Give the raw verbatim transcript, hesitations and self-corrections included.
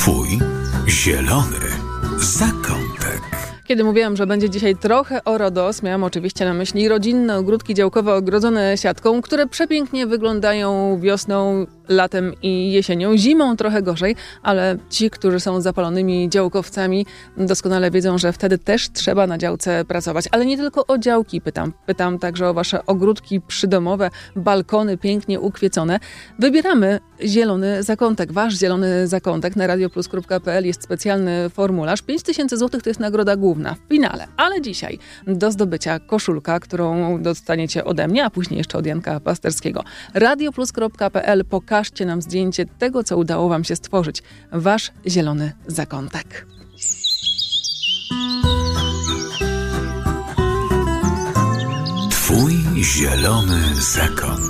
Twój zielony zakątek. Kiedy mówiłam, że będzie dzisiaj trochę o RODOS, miałam oczywiście na myśli rodzinne ogródki działkowe ogrodzone siatką, które przepięknie wyglądają wiosną, latem i jesienią. Zimą trochę gorzej, ale ci, którzy są zapalonymi działkowcami, doskonale wiedzą, że wtedy też trzeba na działce pracować. Ale nie tylko o działki pytam. Pytam także o wasze ogródki przydomowe, balkony pięknie ukwiecone. Wybieramy zielony zakątek. Wasz zielony zakątek na radioplus kropka p l jest specjalny formularz. pięć tysięcy złotych to jest nagroda główna w finale. Ale dzisiaj do zdobycia koszulka, którą dostaniecie ode mnie, a później jeszcze od Janka Pasterskiego. radioplus kropka p l. Pokażcie nam zdjęcie tego, co udało wam się stworzyć. Wasz zielony zakątek. Twój zielony zakątek.